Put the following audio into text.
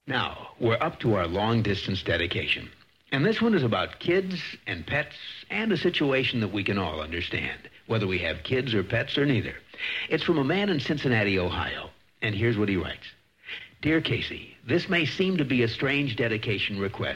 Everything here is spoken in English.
Now, we're up to our long-distance dedication. And this one is about kids and pets and a situation that we can all understand, whether we have kids or pets or neither. It's from a man in Cincinnati, Ohio. And here's what he writes. Dear Casey, this may seem to be a strange dedication request,